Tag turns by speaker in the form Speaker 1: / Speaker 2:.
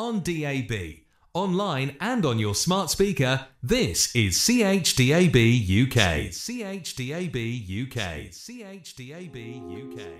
Speaker 1: on DAB, online and on your smart speaker. This is CHDAB UK. CHDAB UK. CHDAB UK.